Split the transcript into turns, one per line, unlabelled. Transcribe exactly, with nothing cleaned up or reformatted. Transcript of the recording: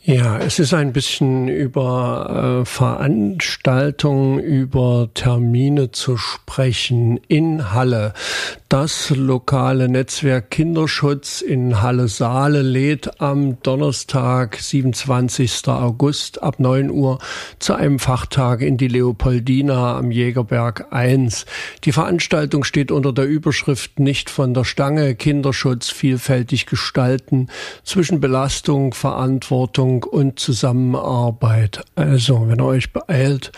Ja, es ist ein bisschen über äh, Veranstaltungen, über Termine zu sprechen in Halle. Das lokale Netzwerk Kinderschutz in Halle-Saale lädt am Donnerstag, siebenundzwanzigsten August ab neun Uhr zu einem Fachtag in die Leopoldina am Jägerberg eins. Die Veranstaltung steht unter der Überschrift "Nicht von der Stange. Kinderschutz vielfältig gestalten zwischen Belastung, Verantwortung und Zusammenarbeit." Also, wenn ihr euch beeilt,